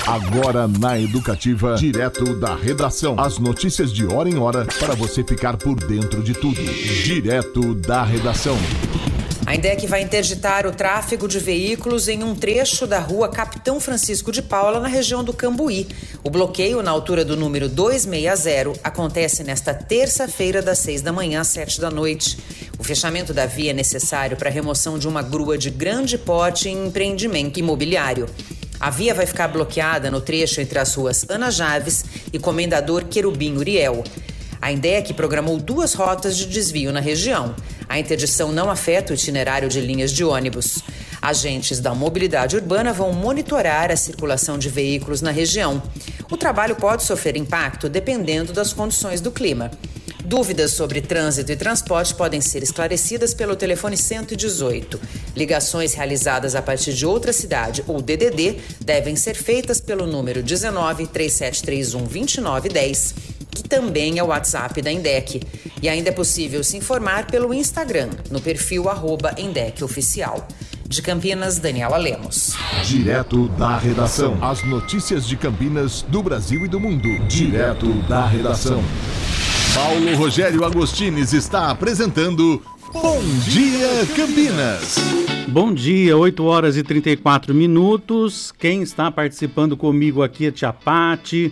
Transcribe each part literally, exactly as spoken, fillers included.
Agora na Educativa, direto da redação. As notícias de hora em hora para você ficar por dentro de tudo. Direto da redação. A INDEC vai interditar o tráfego de veículos em um trecho da rua Capitão Francisco de Paula, na região do Cambuí. O bloqueio, na altura do número duzentos e sessenta, acontece nesta terça-feira, das seis da manhã às sete da noite. O fechamento da via é necessário para a remoção de uma grua de grande porte em empreendimento imobiliário. A via vai ficar bloqueada no trecho entre as ruas Ana Javes e Comendador Querubim Uriel. A INDEC programou duas rotas de desvio na região. A interdição não afeta o itinerário de linhas de ônibus. Agentes da mobilidade urbana vão monitorar a circulação de veículos na região. O trabalho pode sofrer impacto dependendo das condições do clima. Dúvidas sobre trânsito e transporte podem ser esclarecidas pelo telefone cento e dezoito. Ligações realizadas a partir de outra cidade ou D D D devem ser feitas pelo número dezenove, três sete três um, dois nove um zero, que também é o WhatsApp da INDEC. E ainda é possível se informar pelo Instagram, no perfil arroba INDEC Oficial. De Campinas, Daniela Lemos. Direto da redação. As notícias de Campinas, do Brasil e do mundo. Direto da redação. Paulo Rogério Agostines está apresentando Bom Dia Campinas. Bom dia, oito horas e trinta e quatro minutos. Quem está participando comigo aqui é Tia Pati,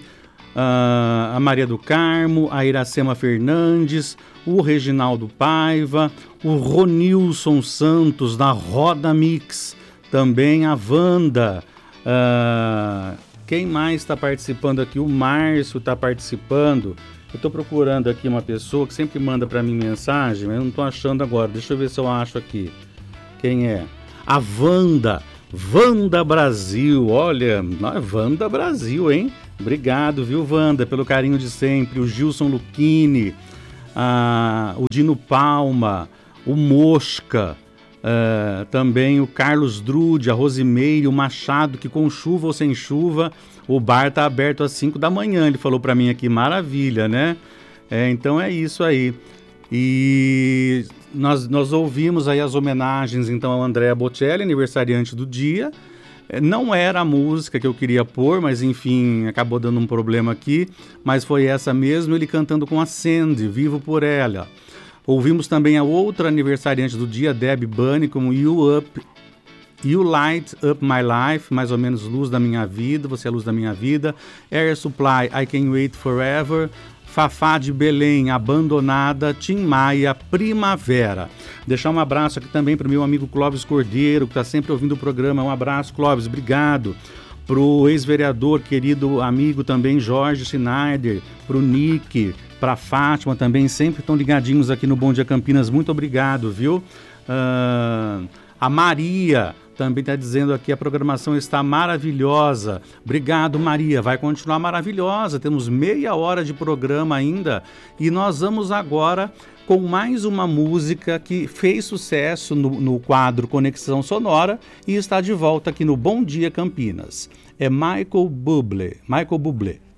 a Maria do Carmo, a Iracema Fernandes, o Reginaldo Paiva, o Ronilson Santos da Roda Mix, também a Wanda. Uh, quem mais está participando aqui? O Márcio está participando. Eu estou procurando aqui uma pessoa que sempre manda para mim mensagem, mas eu não estou achando agora. Deixa eu ver se eu acho aqui. Quem é? A Wanda. Wanda Brasil. Olha, Wanda Brasil, hein? Obrigado, viu, Wanda, pelo carinho de sempre. O Gilson Lucchini, a, o Dino Palma, o Mosca, a, também o Carlos Drude, a Rosimeire, o Machado, que com chuva ou sem chuva, o bar tá aberto às cinco da manhã, ele falou para mim aqui, maravilha, né? É, então é isso aí. E nós, nós ouvimos aí as homenagens, então, ao Andrea Bocelli, aniversariante do dia. Não era a música que eu queria pôr, mas enfim, acabou dando um problema aqui, mas foi essa mesmo, ele cantando com a Sandy, Vivo por Ela. Ouvimos também a outra aniversariante do dia, Debbie Bunny, com You Up, You Light Up My Life, mais ou menos Luz da Minha Vida, Você é a Luz da Minha Vida. Air Supply, I Can Wait Forever. Fafá de Belém, Abandonada. Tim Maia, Primavera. Deixar um abraço aqui também para o meu amigo Clóvis Cordeiro, que está sempre ouvindo o programa. Um abraço, Clóvis, obrigado. Para o ex-vereador, querido amigo também, Jorge Schneider. Para o Nick, para a Fátima também, sempre estão ligadinhos aqui no Bom Dia Campinas. Muito obrigado, viu? Uh, a Maria também está dizendo aqui, a programação está maravilhosa. Obrigado, Maria. Vai continuar maravilhosa. Temos meia hora de programa ainda. E nós vamos agora com mais uma música que fez sucesso no, no quadro Conexão Sonora e está de volta aqui no Bom Dia Campinas. É Michael Bublé. Michael Bublé.